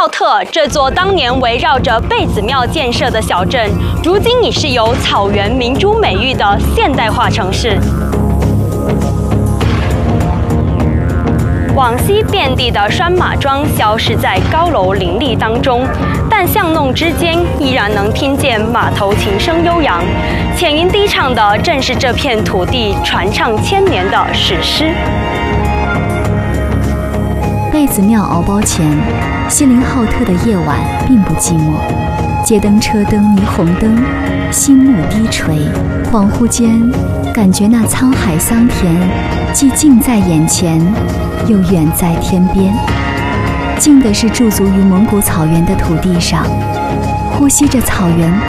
浩特这座当年围绕着贝子庙建设的小镇，如今已是有草原明珠美誉的现代化城市。往昔遍地的拴马桩消失在高楼林立当中，但巷弄之间依然能听见马头琴声悠扬，浅吟低唱的正是这片土地传唱千年的史诗。 贝子庙敖包前，锡林浩特的夜晚并不寂寞，街灯、车灯、霓虹灯，星幕低垂，恍惚间感觉那沧海桑田既近在眼前，又远在天边。近的是驻足于蒙古草原的土地上，呼吸着草原